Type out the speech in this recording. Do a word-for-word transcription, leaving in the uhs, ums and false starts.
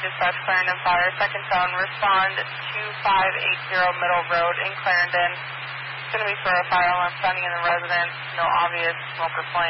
dispatch Clarendon Fire, second tone, respond two five eight zero Middle Road in Clarendon. It's going to be for a fire alarm sounding in the residence, no obvious smoke or flame.